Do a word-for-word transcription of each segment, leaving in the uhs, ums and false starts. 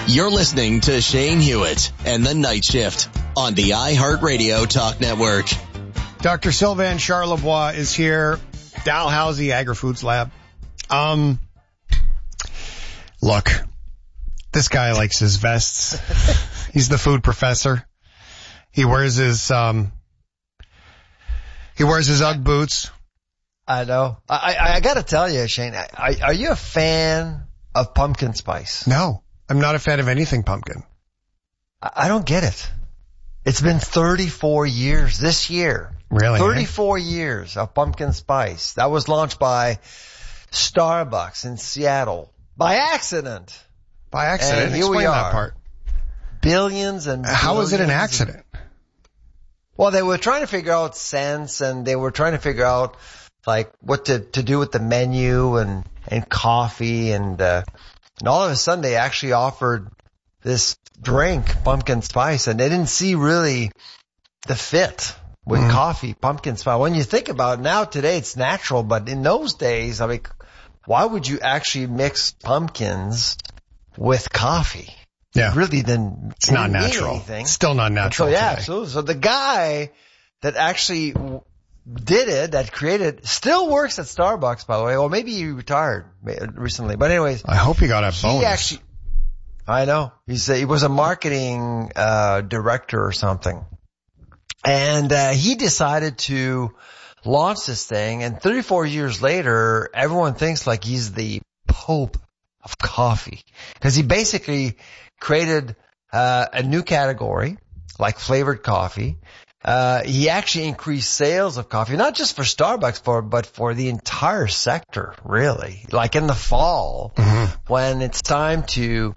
You're listening to Shane Hewitt and the Night Shift on the iHeartRadio Talk Network. Doctor Sylvain Charlebois is here. Dalhousie Agri-Foods Lab. Um, look, this guy likes his vests. He's the food professor. He wears his, um, he wears his Ugg boots. I know. I, I, I gotta tell you, Shane, are, are you a fan of pumpkin spice? No, I'm not a fan of anything pumpkin. I, I don't get it. It's been thirty-four years this year. Really? thirty-four eh? years of pumpkin spice. That was launched by Starbucks in Seattle by accident. By accident? And here Explain we are. that part. Billions and billions. How is it an accident? Of, well, they were trying to figure out scents, and they were trying to figure out like what to, to do with the menu and, and coffee, and, uh, and all of a sudden they actually offered this drink, pumpkin spice, and they didn't see really the fit with mm. coffee, pumpkin spice. When you think about it, now today it's natural, but in those days, I mean, why would you actually mix pumpkins with coffee? Yeah. It really didn't. It's not natural. Anything. It's still not natural. So yeah, today. absolutely. So the guy that actually did it, that created, still works at Starbucks, by the way, or maybe he retired recently. But anyways, I hope he got a bonus. He actually, I know. He's a, he was a marketing uh director or something. And uh he decided to launch this thing, and thirty-four years later, everyone thinks like he's the Pope of coffee. Because he basically created uh a new category, like flavored coffee. Uh he actually increased sales of coffee, not just for Starbucks, for but for the entire sector, really. Like in the fall, mm-hmm. when it's time to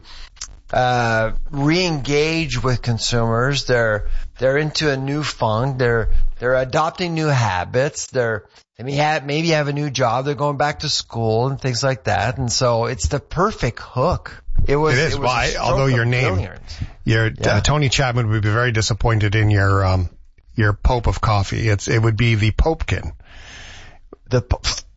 uh re-engage with consumers, they're they're into a new funk, they're they're adopting new habits, they're I mean, have, maybe have a new job, they're going back to school and things like that, and so it's the perfect hook. It was. It is. It was Why? Although your name, brilliant. your yeah. uh, Tony Chapman would be very disappointed in your um your Pope of coffee. It's it would be the Popekin. The po-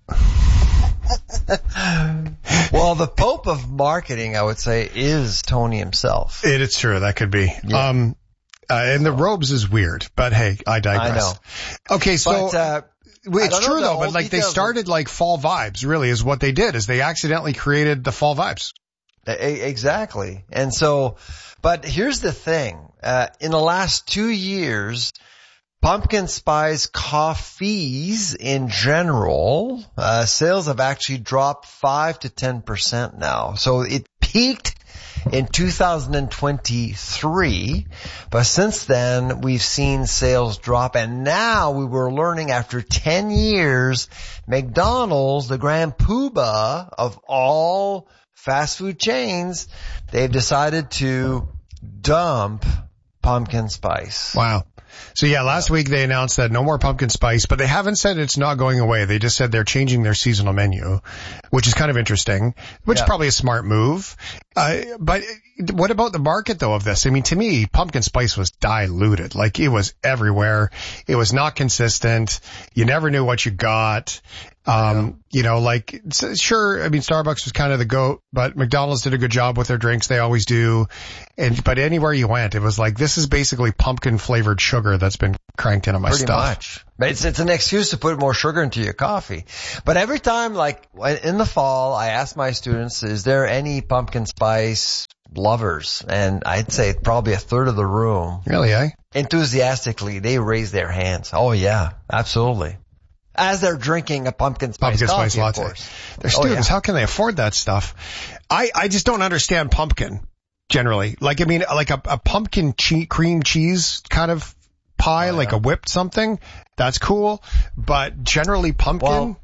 well, the Pope of marketing, I would say, is Tony himself. It is true. That could be. Yeah. Um, uh, and the robes is weird, but hey, I digress. I know. Okay, so. But, uh, It's true though, but like they started like fall vibes really is what they did, is they accidentally created the fall vibes. Exactly. And so, but here's the thing, uh, in the last two years, pumpkin spice coffees in general, uh, sales have actually dropped five to ten percent now. So it peaked in two thousand twenty-three, but since then we've seen sales drop, and now we were learning after ten years, McDonald's, the grand poobah of all fast food chains, they've decided to dump pumpkin spice. Wow. So yeah, last week they announced that no more pumpkin spice, but they haven't said it's not going away. They just said they're changing their seasonal menu, which is kind of interesting, which yeah. is probably a smart move. Uh, but what about the market though of this? I mean, to me, pumpkin spice was diluted. Like it was everywhere. It was not consistent. You never knew what you got. Um, you know, like, sure, I mean, Starbucks was kind of the goat, but McDonald's did a good job with their drinks. They always do. And, but anywhere you went, it was like, this is basically pumpkin flavored sugar that's been cranked into my Pretty stuff. Much. But it's, it's an excuse to put more sugar into your coffee. But every time, like, in the fall, I ask my students, is there any pumpkin spice lovers? And I'd say probably a third of the room. Really, eh? Enthusiastically, they raise their hands. Oh yeah, absolutely. As they're drinking a pumpkin spice pumpkin coffee, spice latte. Of course. They're students. Oh, yeah. How can they afford that stuff? I, I just don't understand pumpkin generally. Like, I mean, like a, a pumpkin che- cream cheese kind of pie, oh, like yeah. a whipped something. That's cool. But generally pumpkin. Well,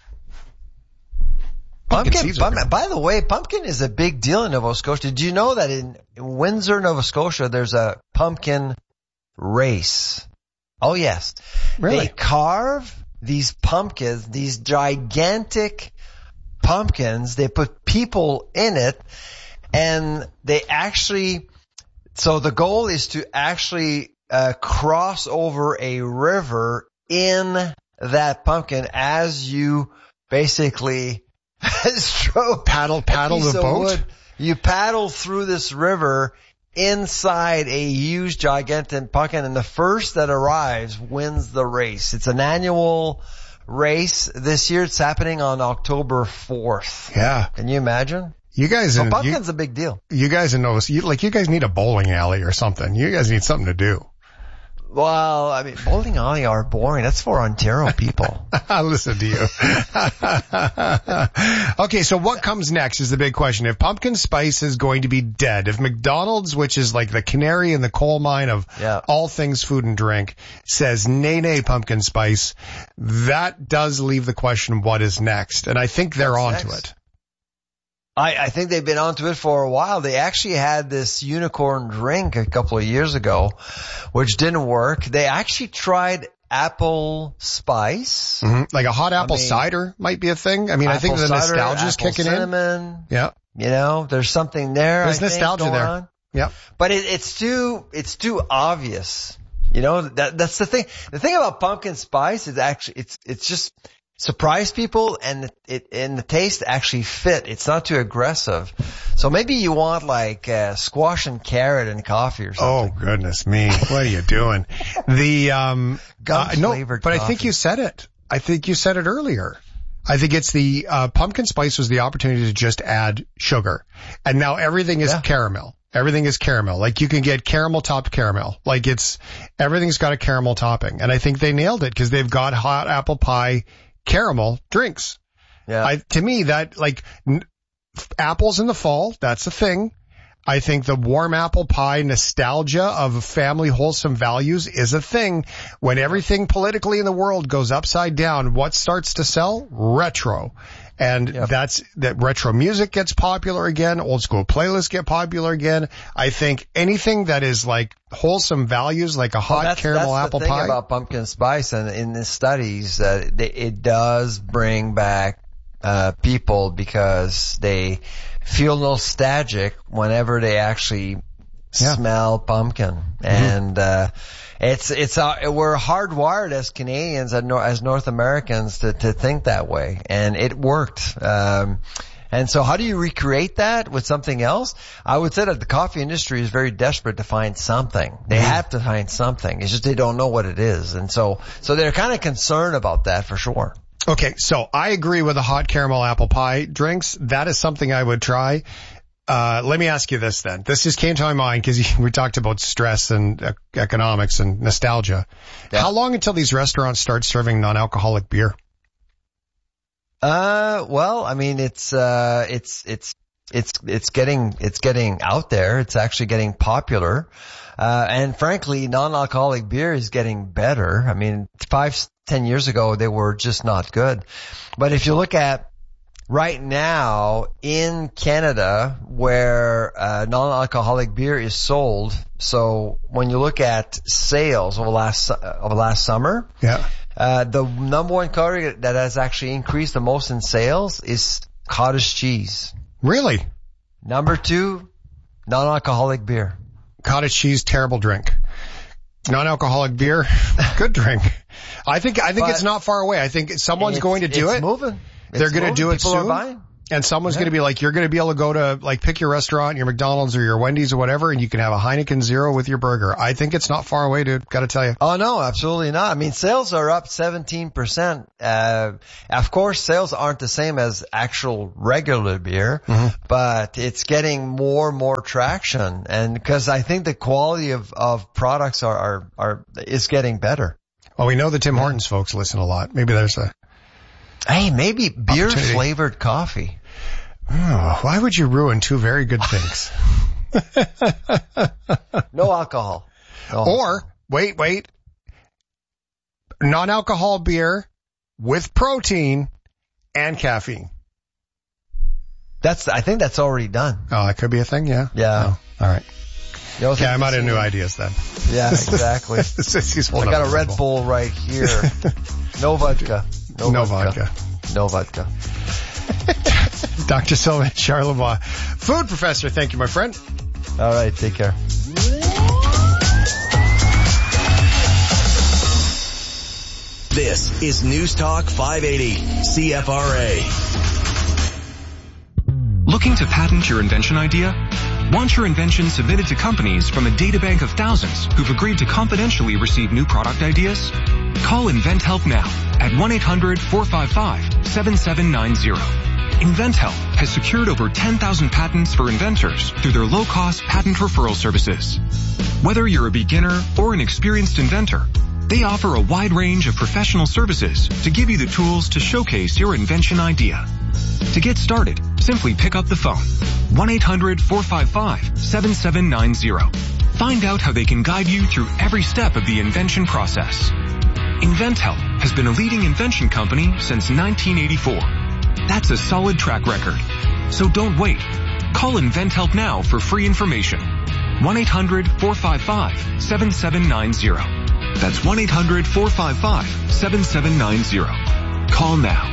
pumpkin, pumpkin, pumpkin by the way, pumpkin is a big deal in Nova Scotia. Did you know that in Windsor, Nova Scotia, there's a pumpkin race? Oh yes. Really? They carve these pumpkins, these gigantic pumpkins, they put people in it, and they actually, so the goal is to actually uh, cross over a river in that pumpkin as you basically stroke paddle paddle the boat. Wood. You paddle through this river inside a huge, gigantic pumpkin, and the first that arrives wins the race. It's an annual race. This year it's happening on October fourth. Yeah. Can you imagine? You guys, So in, pumpkin's you, a big deal. you guys in Nova, you, like you guys need a bowling alley or something. You guys need something to do. Well, I mean, bowling alley are boring. That's for Ontario people. I'll listen to you. Okay, so what comes next is the big question. If pumpkin spice is going to be dead, if McDonald's, which is like the canary in the coal mine of Yeah. all things food and drink, says nay, nay, pumpkin spice, that does leave the question, what is next? And I think they're What's onto next? it. I, I think they've been onto it for a while. They actually had this unicorn drink a couple of years ago, which didn't work. They actually tried apple spice. hmm Like a hot apple I mean, cider might be a thing. I mean, I think apple the cider, nostalgia's apple kicking cinnamon, in. Yeah. You know, there's something there. There's I think, nostalgia going there. on. Yeah. But it, it's too, it's too obvious. You know, that, that's the thing. The thing about pumpkin spice is actually, it's, it's just surprise people, and it, and the taste actually fit. It's not too aggressive. So maybe you want like, uh, squash and carrot and coffee or something. Oh, goodness me. What are you doing? The, um, Gum uh, no, flavored but I coffee. think you said it. I think you said it earlier. I think it's the, uh, pumpkin spice was the opportunity to just add sugar. And now everything is Yeah. caramel. Everything is caramel. Like you can get caramel topped caramel. Like it's, everything's got a caramel topping. And I think they nailed it because they've got hot apple pie caramel drinks. Yeah. I, to me, that like n- apples in the fall, that's a thing. I think the warm apple pie nostalgia of family wholesome values is a thing. When everything politically in the world goes upside down, what starts to sell? Retro. And Yep. that's, that retro music gets popular again. Old school playlists get popular again. I think anything that is like wholesome values, like a hot Well, that's, caramel that's apple the thing pie. about pumpkin spice, and in the studies, uh, they, it does bring back uh, people because they feel nostalgic whenever they actually Yeah. smell pumpkin, and uh, it's it's uh, we're hardwired as Canadians and Nor- as North Americans to to think that way, and it worked. Um, And so how do you recreate that with something else? I would say that the coffee industry is very desperate to find something. They have to find something. It's just they don't know what it is. And so, so they're kind of concerned about that for sure. Okay, so I agree with the hot caramel apple pie drinks. That is something I would try. Uh, let me ask you this then. This just came to my mind because we talked about stress and uh, economics and nostalgia. Yeah. How long until these restaurants start serving non-alcoholic beer? Uh, well, I mean, it's, uh, it's, it's, it's, it's getting, it's getting out there. It's actually getting popular. Uh, and frankly, non-alcoholic beer is getting better. I mean, five, ten years ago, they were just not good. But if you look at right now in Canada where, uh, non-alcoholic beer is sold, so when you look at sales over last, over last summer, Yeah. Uh, the number one category that has actually increased the most in sales is cottage cheese. Really? Number two, non-alcoholic beer. Cottage cheese, terrible drink. Non-alcoholic beer, good drink. I think, I think But it's not far away. I think someone's It's- going to do it's it. moving. It's They're going to moving. do it People are soon. buying. And someone's Yeah. going to be like, you're going to be able to go to, like, pick your restaurant, your McDonald's or your Wendy's or whatever, and you can have a Heineken Zero with your burger. I think it's not far away, dude. Got to tell you. Oh no, absolutely not. I mean, sales are up seventeen percent. Uh, of course, sales aren't the same as actual regular beer, Mm-hmm. but it's getting more and more traction. And because I think the quality of, of products are, are, are, is getting better. Well, we know the Tim Hortons folks listen a lot. Maybe there's a, Hey, maybe beer Opportunity. flavored coffee. oh, why would you ruin two very good things? No alcohol. No alcohol. Or, wait, wait, non-alcohol beer with protein and caffeine. That's, I think that's already done. Oh, that could be a thing, yeah? Yeah. Oh, all right. You know, Yeah, I'm out of new ideas then. Yeah, exactly. He's I pulling got up a his Red bowl. Bull right here. No vodka. No, No vodka. vodka. No vodka. Doctor Sylvain Charlebois, food professor. Thank you, my friend. All right. Take care. This is News Talk five eighty, C F R A. Looking Looking to patent your invention idea? Want your invention submitted to companies from a databank of thousands who've agreed to confidentially receive new product ideas? Call InventHelp now at one eight hundred four five five seven seven nine zero. InventHelp has secured over ten thousand patents for inventors through their low-cost patent referral services. Whether you're a beginner or an experienced inventor, they offer a wide range of professional services to give you the tools to showcase your invention idea. To get started, simply pick up the phone. one eight hundred four five five seven seven nine zero. Find out how they can guide you through every step of the invention process. InventHelp has been a leading invention company since nineteen eighty-four. That's a solid track record. So don't wait. Call InventHelp now for free information. one eight hundred four five five seven seven nine zero. That's one eight hundred four five five seven seven nine zero. Call now.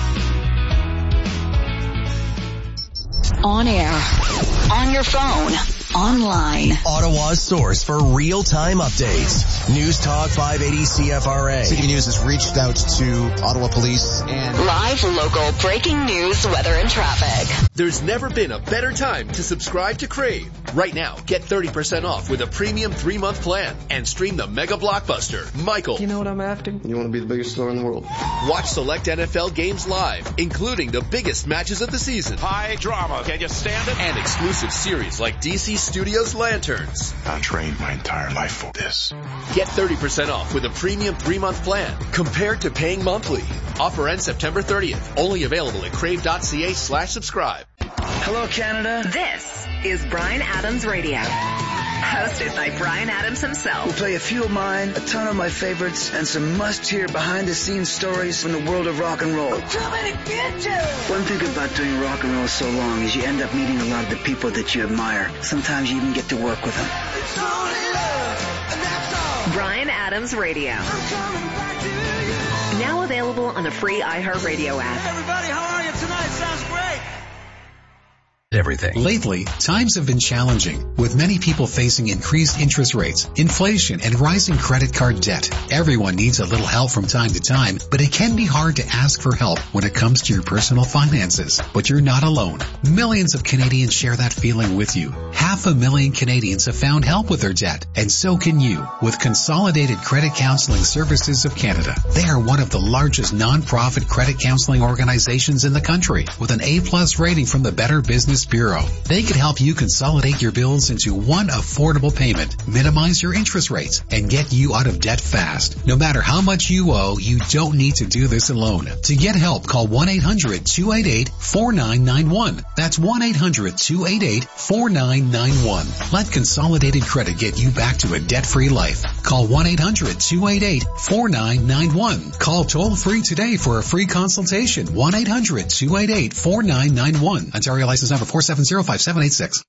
On air, on your phone, online. Ottawa's source for real-time updates. News Talk five eighty C F R A. C T V News has reached out to Ottawa Police and live local breaking news, weather and traffic. There's never been a better time to subscribe to Crave. Right now, get thirty percent off with a premium three-month plan and stream the mega blockbuster, Michael. You know what I'm after? You want to be the biggest star in the world. Watch select N F L games live, including the biggest matches of the season. High drama. Can you stand it? And exclusive series like D C Studios Lanterns. I trained my entire life for this. Get thirty percent off with a premium three-month plan compared to paying monthly. Offer ends September thirtieth. Only available at crave.ca slash subscribe. Hello, Canada. This is Bryan Adams Radio. Hosted by Bryan Adams himself. We'll play a few of mine, a ton of my favorites, and some must-hear behind-the-scenes stories from the world of rock and roll. One thing about doing rock and roll so long is you end up meeting a lot of the people that you admire. Sometimes you even get to work with them. Bryan Adams Radio. Now available on the free iHeartRadio app. Everybody, how are you tonight? Sounds great. Everything. Lately, times have been challenging, with many people facing increased interest rates, inflation, and rising credit card debt. Everyone needs a little help from time to time, but it can be hard to ask for help when it comes to your personal finances. But you're not alone. Millions of Canadians share that feeling with you. Half a million Canadians have found help with their debt, and so can you with Consolidated Credit Counseling Services of Canada. They are one of the largest non-profit credit counseling organizations in the country, with an A-plus rating from the Better Business Bureau. They could help you consolidate your bills into one affordable payment, minimize your interest rates, and get you out of debt fast. No matter how much you owe, you don't need to do this alone. To get help, call one eight hundred two eight eight four nine nine one. That's one eight hundred two eight eight four nine nine one. Let Consolidated Credit get you back to a debt-free life. Call one eight hundred two eight eight four nine nine one. Call toll-free today for a free consultation. one eight hundred two eight eight four nine nine one. Ontario license number four seven zero five seven eight six.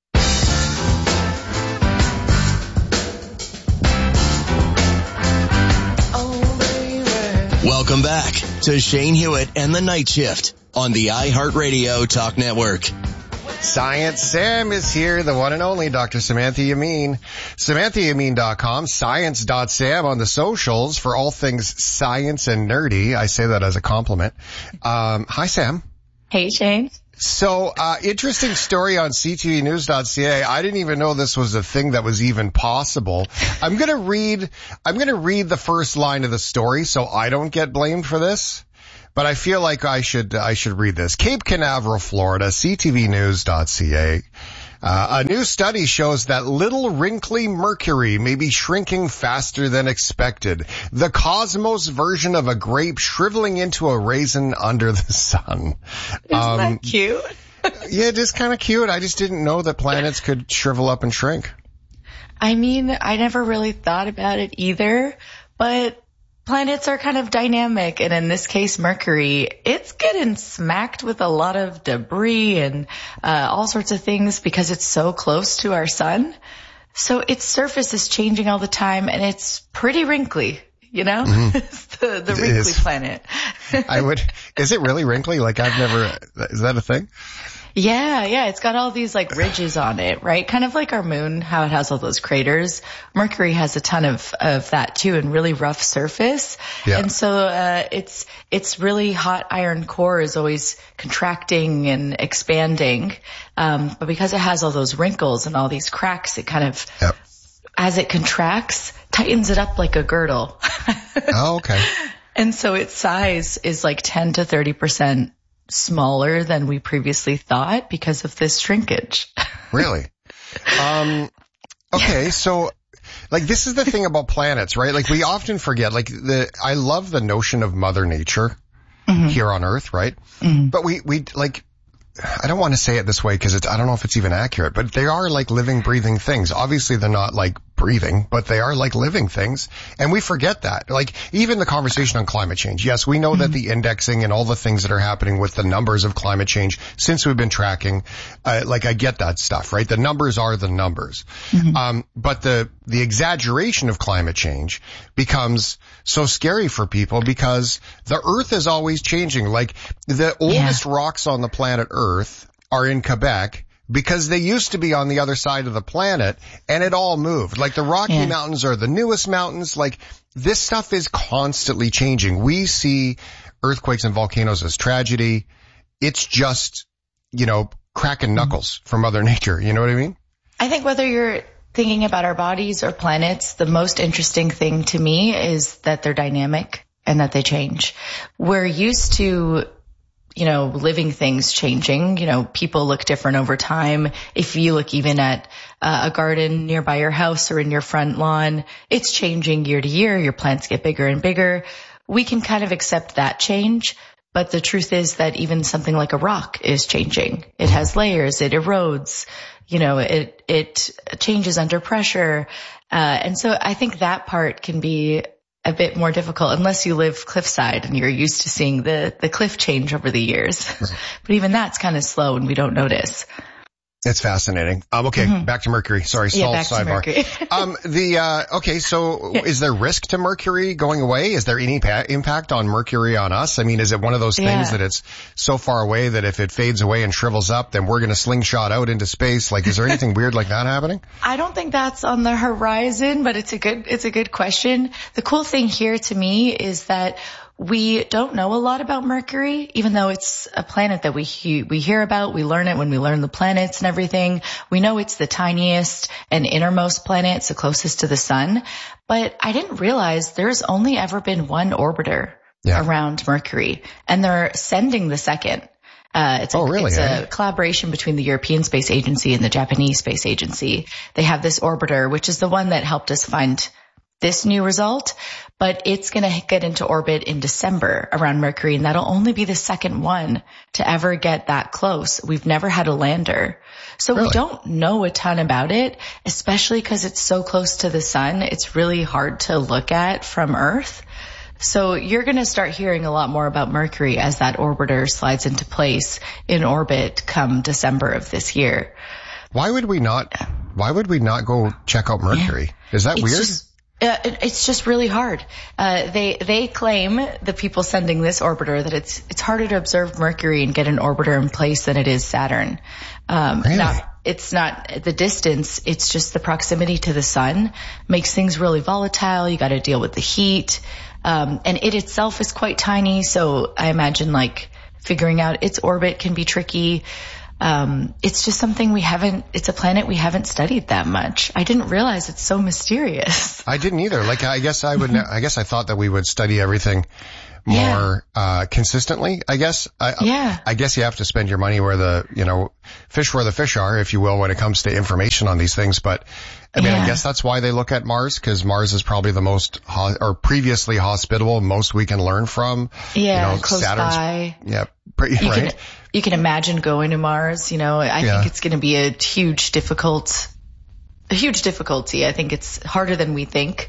Welcome back to Shane Hewitt and the Night Shift on the iHeartRadio Talk Network. Science Sam is here, the one and only Doctor Samantha Yamin. Samantha Yamin dot com, science dot sam on the socials for all things science and nerdy. I say that as a compliment. Um, hi, Sam. Hey, Shane. So, uh, interesting story on C T V news dot C A. I didn't even know this was a thing that was even possible. I'm gonna read, I'm gonna read the first line of the story so I don't get blamed for this. But I feel like I should, I should read this. Cape Canaveral, Florida, C T V news dot C A. Uh, a new study shows that little wrinkly mercury may be shrinking faster than expected. The cosmos version of a grape shriveling into a raisin under the sun. Isn't um, that cute? Yeah, just kind of cute. I just didn't know that planets could shrivel up and shrink. I mean, I never really thought about it either, but planets are kind of dynamic, and in this case, Mercury, it's getting smacked with a lot of debris and uh, all sorts of things because it's so close to our sun. So its surface is changing all the time, and it's pretty wrinkly, you know? Mm-hmm. It's the, the wrinkly planet. I would, is it really wrinkly? Like I've never, is that a thing? Yeah, yeah. It's got all these like ridges on it, right? Kind of like our moon, how it has all those craters. Mercury has a ton of, of that too, and really rough surface. Yeah. And so, uh, it's, it's really hot iron core is always contracting and expanding. Um, but because it has all those wrinkles and all these cracks, it kind of, yep. as it contracts, tightens it up like a girdle. Oh, okay. And so its size is like ten to thirty percent smaller than we previously thought because of this shrinkage. Really? Um, okay. Yeah. So like this is the thing about planets, right? Like we often forget, like the, I love the notion of Mother Nature mm-hmm. here on Earth, right? Mm-hmm. But we, we like, I don't want to say it this way because it's, I don't know if it's even accurate, but they are like living, breathing things. Obviously they're not like breathing, but they are like living things. And we forget that. Like even the conversation on climate change. Yes, we know mm-hmm. that the indexing and all the things that are happening with the numbers of climate change since we've been tracking, uh, like I get that stuff, right? The numbers are the numbers. Mm-hmm. Um, but the, the exaggeration of climate change becomes so scary for people because the Earth is always changing. Like the oldest yeah. rocks on the planet Earth are in Quebec because they used to be on the other side of the planet and it all moved. Like the Rocky yeah. Mountains are the newest mountains. Like this stuff is constantly changing. We see earthquakes and volcanoes as tragedy. It's just, you know, cracking knuckles from Mother Nature. You know what I mean? I think whether you're thinking about our bodies or planets, the most interesting thing to me is that they're dynamic and that they change. We're used to, you know, living things changing. You know, people look different over time. If you look even at uh, a garden nearby your house or in your front lawn, it's changing year to year. Your plants get bigger and bigger. We can kind of accept that change. But the truth is that even something like a rock is changing. It has layers. It erodes. You know, it, it changes under pressure. Uh, and so I think that part can be a bit more difficult unless you live cliffside and you're used to seeing the, the cliff change over the years. Right. But even that's kind of slow and we don't notice. It's fascinating. Um, okay, mm-hmm. back to Mercury. Sorry, small yeah, sidebar. um, the, uh, okay, so yeah. is there risk to Mercury going away? Is there any pa- impact on Mercury on us? I mean, is it one of those things yeah. that it's so far away that if it fades away and shrivels up, then we're going to slingshot out into space? Like, is there anything weird like that happening? I don't think that's on the horizon, but it's a good, it's a good question. The cool thing here to me is that we don't know a lot about Mercury, even though it's a planet that we he- we hear about. We learn it when we learn the planets and everything. We know it's the tiniest and innermost planet. It's the closest to the sun. But I didn't realize there's only ever been one orbiter yeah. around Mercury, and they're sending the second. Uh, it's, oh, a, really, it's eh? a collaboration between the European Space Agency and the Japanese Space Agency. They have this orbiter, which is the one that helped us find this new result, but it's going to get into orbit in December around Mercury, and that'll only be the second one to ever get that close. We've never had a lander. So really? We don't know a ton about it, especially because it's so close to the sun. It's really hard to look at from Earth. So you're going to start hearing a lot more about Mercury as that orbiter slides into place in orbit come December of this year. Why would we not, why would we not go check out Mercury? Yeah. Is that it's weird? Just, Uh, it's just really hard. Uh, they, they claim, the people sending this orbiter, that it's, it's harder to observe Mercury and get an orbiter in place than it is Saturn. Um, really? not, it's not the distance, it's just the proximity to the sun makes things really volatile. You gotta deal with the heat. Um, and it itself is quite tiny, so I imagine like figuring out its orbit can be tricky. Um, it's just something we haven't, it's a planet we haven't studied that much. I didn't realize it's so mysterious. I didn't either. Like, I guess I would, I guess I thought that we would study everything more, yeah. uh, consistently, I guess. I, yeah. I guess you have to spend your money where the, you know, fish where the fish are, if you will, when it comes to information on these things. But, I mean, yeah. I guess that's why they look at Mars, because Mars is probably the most, ho- or previously hospitable, most we can learn from. Yeah, you know, close Saturn's, by. Yeah, pretty, you right? Can, you can imagine going to Mars, you know, I yeah. think it's going to be a huge difficult, a huge difficulty. I think it's harder than we think.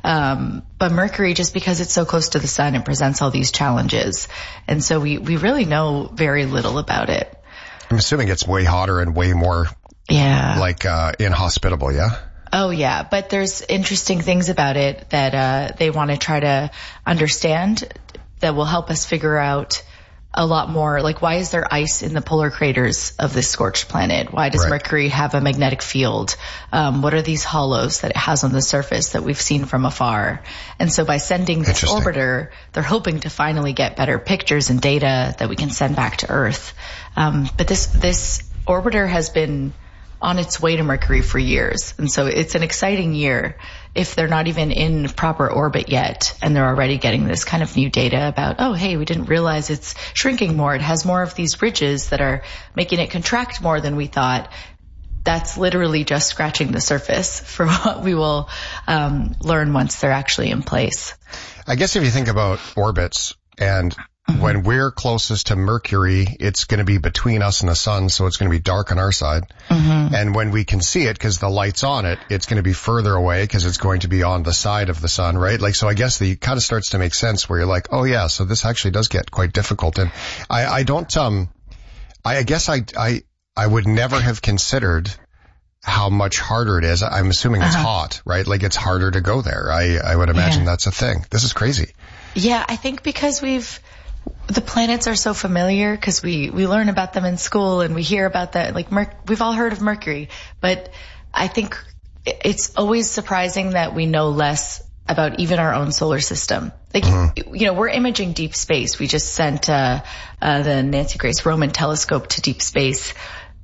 Um, but Mercury, just because it's so close to the sun, it presents all these challenges. And so we, we really know very little about it. I'm assuming it's way hotter and way more, yeah, like, uh, inhospitable, yeah? Oh, yeah. But there's interesting things about it that uh they want to try to understand that will help us figure out a lot more, like why is there ice in the polar craters of this scorched planet? Why does right. Mercury have a magnetic field? Um, what are these hollows that it has on the surface that we've seen from afar? And so by sending this orbiter, they're hoping to finally get better pictures and data that we can send back to Earth. Um, but this, this orbiter has been on its way to Mercury for years. And so it's an exciting year if they're not even in proper orbit yet and they're already getting this kind of new data about, oh, hey, we didn't realize it's shrinking more. It has more of these ridges that are making it contract more than we thought. That's literally just scratching the surface for what we will um, learn once they're actually in place. I guess if you think about orbits and Mm-hmm. when we're closest to Mercury, it's going to be between us and the sun, so it's going to be dark on our side. Mm-hmm. And when we can see it, because the light's on it, it's going to be further away because it's going to be on the side of the sun, right? Like, so I guess the kind of starts to make sense where you're like, oh yeah, so this actually does get quite difficult. And I, I don't, um, I, I guess I, I, I would never have considered how much harder it is. I'm assuming it's uh-huh. hot, right? Like it's harder to go there. I, I would imagine yeah. that's a thing. This is crazy. Yeah, I think because we've, the planets are so familiar because we, we learn about them in school and we hear about that. Like, Mer- we've all heard of Mercury, but I think it's always surprising that we know less about even our own solar system. Like, mm-hmm. you know, we're imaging deep space. We just sent, uh, uh, the Nancy Grace Roman telescope to deep space,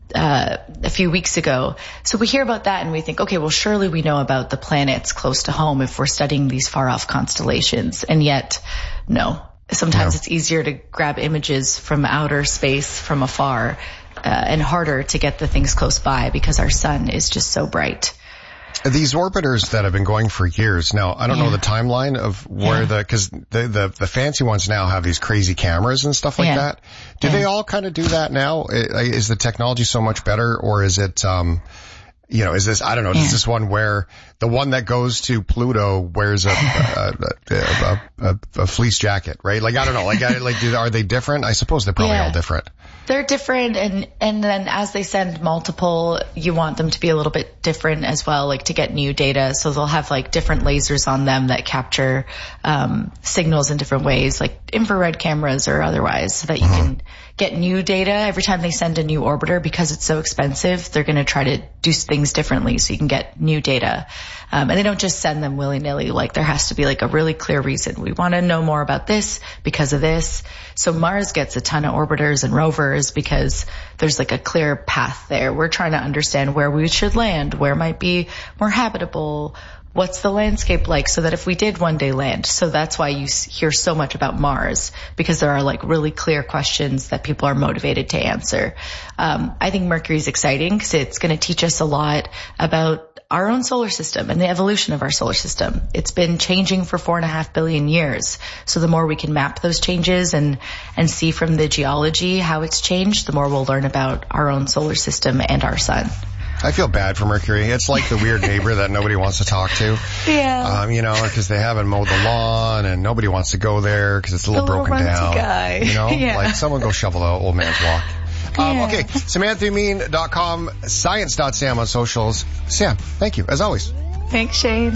uh, a few weeks ago. So we hear about that and we think, okay, well, surely we know about the planets close to home if we're studying these far off constellations. And yet, no. Sometimes yeah. it's easier to grab images from outer space from afar, uh, and harder to get the things close by because our sun is just so bright. These orbiters that have been going for years now, I don't yeah. know the timeline of where yeah. the, cause the, the, the fancy ones now have these crazy cameras and stuff like yeah. that. Do yeah. they all kind of do that now? Is the technology so much better, or is it, um, you know, is this, I don't know, yeah. is this one where the one that goes to Pluto wears a, a, a, a, a fleece jacket, right? Like, I don't know, like, I, like, are they different? I suppose they're probably yeah. all different. They're different, and, and then as they send multiple, you want them to be a little bit different as well, like to get new data. So they'll have like different lasers on them that capture, um, signals in different ways, like infrared cameras or otherwise, so that you mm-hmm. can get new data every time they send a new orbiter. Because it's so expensive, they're going to try to do things differently so you can get new data. Um, and they don't just send them willy-nilly. Like, there has to be like a really clear reason. We want to know more about this because of this. So Mars gets a ton of orbiters and rovers because there's like a clear path there. We're trying to understand where we should land, where might be more habitable, what's the landscape like, so that if we did one day land. So that's why you hear so much about Mars, because there are like really clear questions that people are motivated to answer. Um, I think Mercury is exciting because it's going to teach us a lot about our own solar system and the evolution of our solar system. It's been changing for four and a half billion years. So the more we can map those changes and, and see from the geology how it's changed, the more we'll learn about our own solar system and our sun. I feel bad for Mercury. It's like the weird neighbor that nobody wants to talk to. Yeah. Um, you know, because they haven't mowed the lawn and nobody wants to go there because it's a little the broken little down. Guy. You know, yeah. like someone go shovel the old man's walk. Um, yeah. Okay, Samantha Amin dot com, science dot sam on socials. Sam, thank you, as always. Thanks, Shane.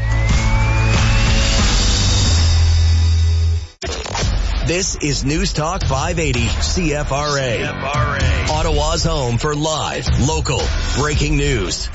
This is News Talk five eighty C F R A. C F R A. Ottawa's home for live, local, breaking news.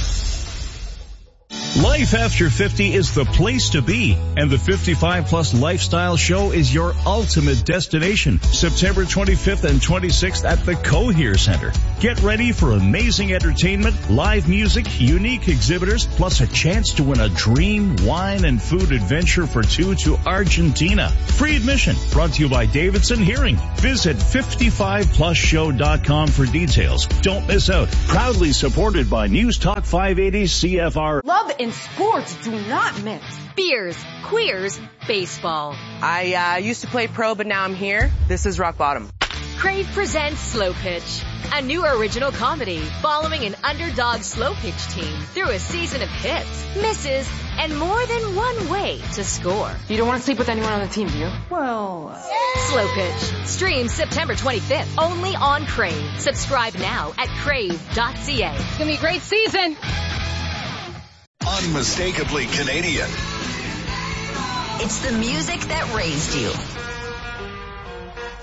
Life after fifty is the place to be, and the fifty-five plus Lifestyle Show is your ultimate destination. September twenty-fifth and twenty-sixth at the Cohere Center. Get ready for amazing entertainment, live music, unique exhibitors, plus a chance to win a dream wine and food adventure for two to Argentina. Free admission, brought to you by Davidson Hearing. Visit fifty-five plus show dot com for details. Don't miss out. Proudly supported by News Talk five eighty C F R. Love and sports do not mix. Beers, queers, baseball. I uh, used to play pro, but now I'm here. This is rock bottom. Crave presents Slow Pitch, a new original comedy following an underdog slow pitch team through a season of hits, misses, and more than one way to score. You don't want to sleep with anyone on the team, do you? Well, uh... Slow Pitch. Stream September twenty-fifth, only on Crave. Subscribe now at crave dot c a. It's going to be a great season. Unmistakably Canadian. It's the music that raised you.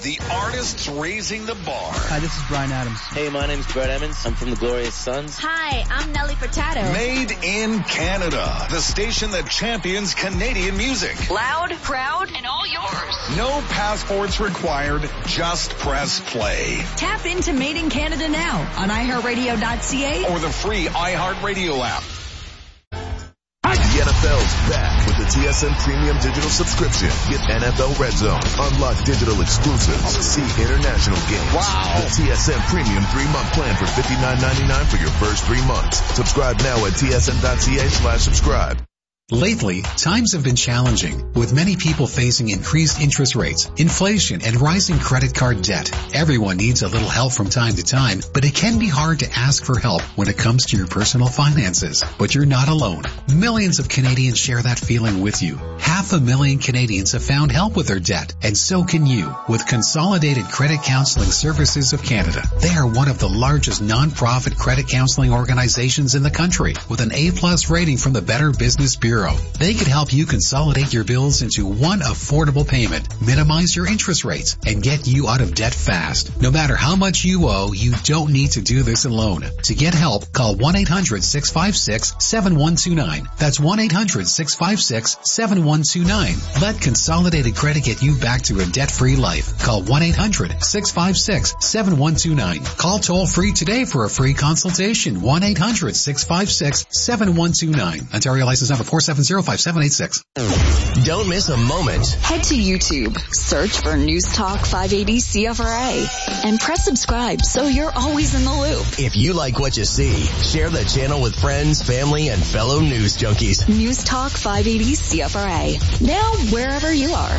The artists raising the bar. Hi, this is Bryan Adams. Hey, my name's Brett Emmons. I'm from the Glorious Sons. Hi, I'm Nelly Furtado. Made in Canada. The station that champions Canadian music. Loud, proud, and all yours. No passports required. Just press play. Tap into Made in Canada now on i heart radio dot c a or the free iHeartRadio app. The N F L's back with the T S N Premium Digital subscription. Get N F L Red Zone, unlock digital exclusives, see international games. Wow. The T S N Premium three-month plan for fifty-nine ninety-nine for your first three months. Subscribe now at T S N dot C A slash subscribe. Lately, times have been challenging, with many people facing increased interest rates, inflation, and rising credit card debt. Everyone needs a little help from time to time, but it can be hard to ask for help when it comes to your personal finances. But you're not alone. Millions of Canadians share that feeling with you. Half a million Canadians have found help with their debt, and so can you with Consolidated Credit Counseling Services of Canada. They are one of the largest non-profit credit counseling organizations in the country, with an A-plus rating from the Better Business Bureau. They could help you consolidate your bills into one affordable payment, minimize your interest rates, and get you out of debt fast. No matter how much you owe, you don't need to do this alone. To get help, call one eight hundred six five six seven one two nine. That's one eight hundred six five six seven one two nine. Let Consolidated Credit get you back to a debt-free life. Call one eight hundred six five six seven one two nine. Call toll-free today for a free consultation. one eight hundred six five six seven one two nine. Ontario license number four seven zero five seven eight six. Don't miss a moment. Head to YouTube, search for News Talk five eighty C F R A, and press subscribe so you're always in the loop. If you like what you see, share the channel with friends, family, and fellow news junkies. News Talk five eighty C F R A. Now wherever you are.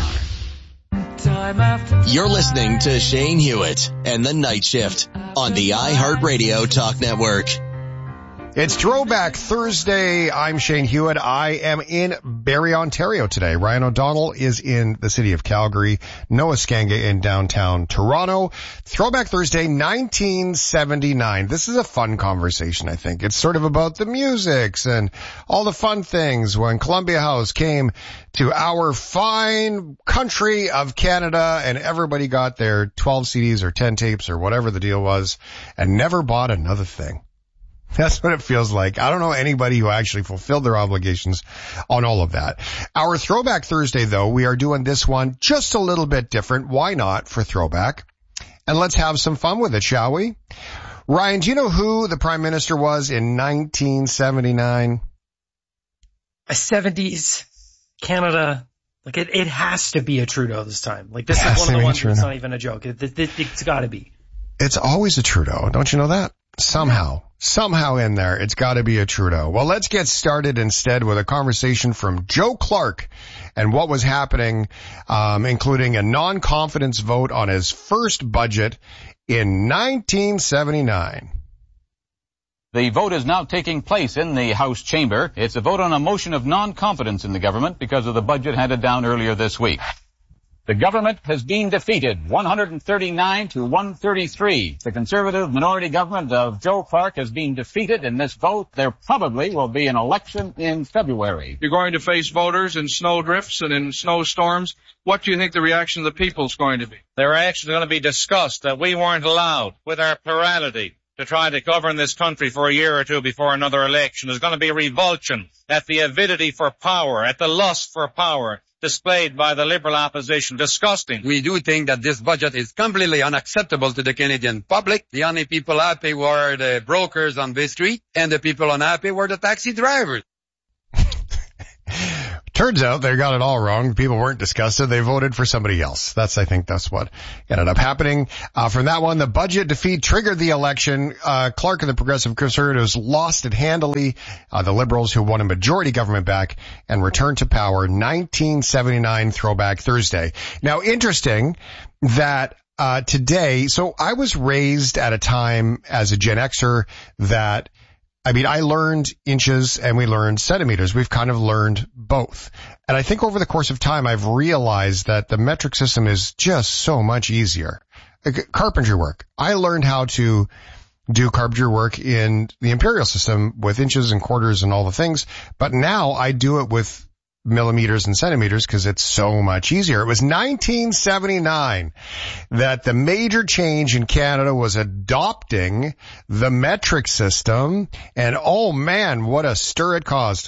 You're listening to Shane Hewitt and the Night Shift on the iHeartRadio Talk Network. It's Throwback Thursday. I'm Shane Hewitt. I am in Barrie, Ontario today. Ryan O'Donnell is in the city of Calgary. Noah Skanga in downtown Toronto. Throwback Thursday, nineteen seventy-nine. This is a fun conversation, I think. It's sort of about the musics and all the fun things when Columbia House came to our fine country of Canada and everybody got their twelve C Ds or ten tapes or whatever the deal was and never bought another thing. That's what it feels like. I don't know anybody who actually fulfilled their obligations on all of that. Our Throwback Thursday, though, we are doing this one just a little bit different. Why not for Throwback? And let's have some fun with it, shall we? Ryan, do you know who the Prime Minister was in nineteen seventy-nine? A seventies Canada. Like, it, it has to be a Trudeau this time. Like, this is one of the ones that's not even a joke. It, it, it, it's gotta be. It's always a Trudeau. Don't you know that? Somehow. Somehow in there, it's got to be a Trudeau. Well, let's get started instead with a conversation from Joe Clark and what was happening, um, including a non-confidence vote on his first budget in nineteen seventy-nine. The vote is now taking place in the House chamber. It's a vote on a motion of non-confidence in the government because of the budget handed down earlier this week. The government has been defeated, one hundred thirty-nine to one thirty-three. The Conservative minority government of Joe Clark has been defeated in this vote. There probably will be an election in February. You're going to face voters in snow drifts and in snowstorms. What do you think the reaction of the people is going to be? Their reaction is going to be disgust that we weren't allowed, with our plurality, to try to govern this country for a year or two before another election. There's going to be revulsion at the avidity for power, at the lust for power displayed by the Liberal opposition. Disgusting. We do think that this budget is completely unacceptable to the Canadian public. The only people happy were the brokers on Bay Street, and the people unhappy were the taxi drivers. Turns out they got it all wrong. People weren't disgusted. They voted for somebody else. That's, I think that's what ended up happening. Uh, from that one, the budget defeat triggered the election. Uh, Clark and the Progressive Conservatives lost it handily. Uh, the Liberals, who won a majority government back and returned to power, nineteen seventy-nine Throwback Thursday. Now, interesting that uh today, so I was raised at a time as a Gen Xer that I mean, I learned inches and we learned centimeters. We've kind of learned both. And I think over the course of time, I've realized that the metric system is just so much easier. Like carpentry work. I learned how to do carpentry work in the imperial system with inches and quarters and all the things. But now I do it with millimeters and centimeters because it's so much easier. It was nineteen seventy-nine that the major change in Canada was adopting the metric system, and oh man, what a stir it caused.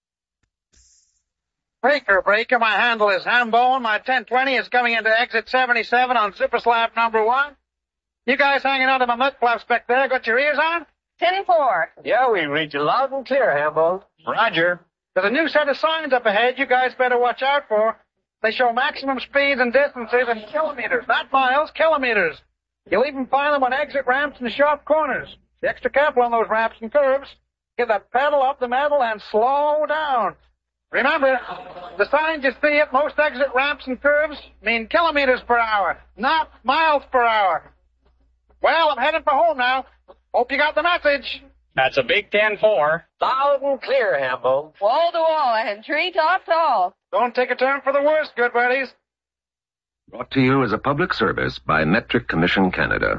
Breaker, breaker, my handle is Hambone. My ten twenty is coming into exit seventy-seven on zipper slab number one. You guys hanging out of my mud flaps back there, got your ears on? ten four. Yeah, we read you loud and clear, Hambone. Roger. There's a new set of signs up ahead you guys better watch out for. They show maximum speeds and distances in kilometers, not miles, kilometers. You'll even find them on exit ramps and sharp corners. Be extra careful on those ramps and curves. Get that pedal up the metal and slow down. Remember, the signs you see at most exit ramps and curves mean kilometers per hour, not miles per hour. Well, I'm headed for home now. Hope you got the message. That's a big ten four. Loud and clear, Hambo. Wall to wall and tree top tall. Don't take a turn for the worst, good buddies. Brought to you as a public service by Metric Commission Canada.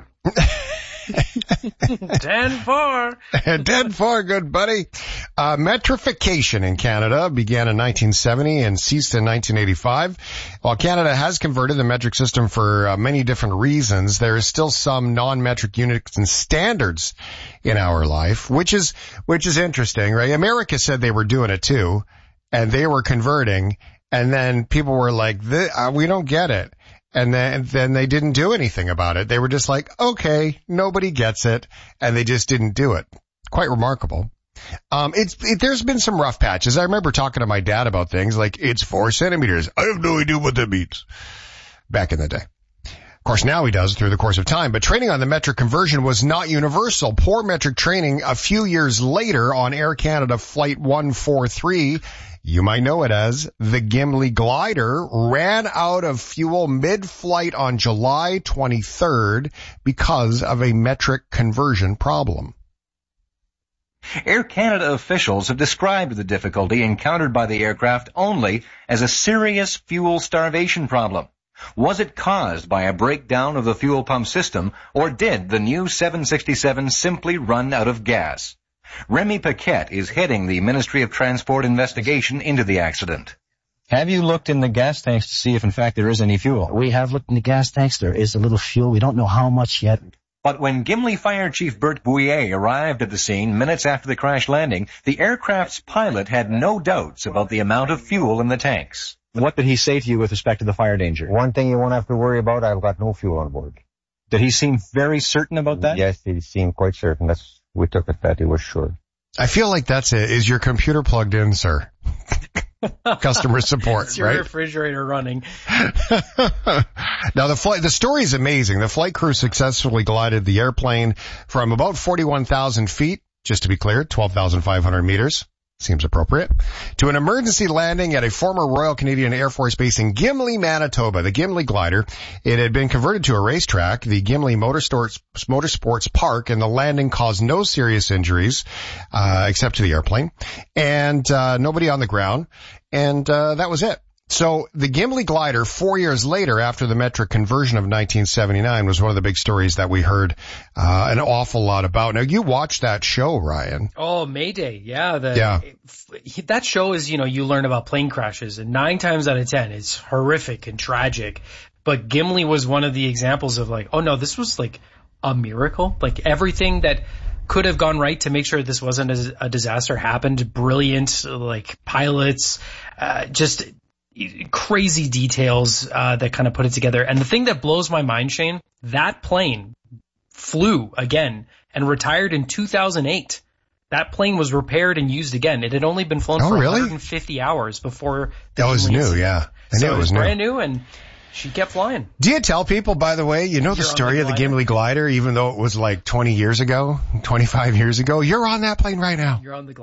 ten four. ten four, good buddy. Uh, metrification in Canada began in nineteen seventy and ceased in nineteen eighty-five. While Canada has converted the metric system for uh, many different reasons, there is still some non-metric units and standards in our life, which is, which is interesting, right? America said they were doing it too, and they were converting, and then people were like, uh, we don't get it. And then, then they didn't do anything about it. They were just like, okay, nobody gets it. And they just didn't do it. Quite remarkable. Um, it's, it, there's been some rough patches. I remember talking to my dad about things like, it's four centimeters. I have no idea what that means. Back in the day. Of course, now he does through the course of time, but training on the metric conversion was not universal. Poor metric training a few years later on Air Canada Flight one forty-three, you might know it as the Gimli glider, ran out of fuel mid-flight on July twenty-third because of a metric conversion problem. Air Canada officials have described the difficulty encountered by the aircraft only as a serious fuel starvation problem. Was it caused by a breakdown of the fuel pump system, or did the new seven sixty-seven simply run out of gas? Remy Paquette is heading the Ministry of Transport investigation into the accident. Have you looked in the gas tanks to see if in fact there is any fuel? We have looked in the gas tanks. There is a little fuel. We don't know how much yet. But when Gimli Fire Chief Bert Bouillet arrived at the scene minutes after the crash landing, the aircraft's pilot had no doubts about the amount of fuel in the tanks. What did he say to you with respect to the fire danger? One thing you won't have to worry about, I've got no fuel on board. Did he seem very certain about that? Yes, he seemed quite certain. That's, we took it that he was sure. I feel like that's it. Is your computer plugged in, sir? Customer support, it's your right? Refrigerator running. Now the flight, the story is amazing. The flight crew successfully glided the airplane from about forty-one thousand feet, just to be clear, twelve thousand five hundred meters. Seems appropriate. To an emergency landing at a former Royal Canadian Air Force base in Gimli, Manitoba. The Gimli glider, it had been converted to a racetrack, the Gimli Motorsports, Motorsports Park, and the landing caused no serious injuries, uh, except to the airplane, and, uh, nobody on the ground, and, uh, that was it. So the Gimli glider, four years later after the metric conversion of nineteen seventy-nine, was one of the big stories that we heard uh, an awful lot about. Now, you watched that show, Ryan. Oh, Mayday. Yeah. The, yeah. It, that show is, you know, you learn about plane crashes, and nine times out of ten, it's horrific and tragic. But Gimli was one of the examples of like, oh no, this was like a miracle. Like everything that could have gone right to make sure this wasn't a, a disaster happened. Brilliant, like pilots, uh, just crazy details uh, that kind of put it together. And the thing that blows my mind, Shane, that plane flew again and retired in two thousand eight. That plane was repaired and used again. It had only been flown oh, for really? one hundred fifty hours before. The that was new, yeah. I so knew it was, was new. brand new, and she kept flying. Do you tell people, by the way, you know You're the story the of the Gimli glider, even though it was like twenty years ago, twenty-five years ago? You're on that plane right now. You're on the glider.